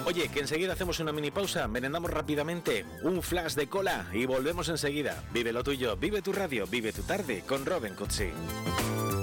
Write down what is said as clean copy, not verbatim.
Oye, que enseguida hacemos una mini pausa, merendamos rápidamente, un flash de cola y volvemos enseguida. Vive lo tuyo, vive tu radio, vive tu tarde con Robin Cutsi.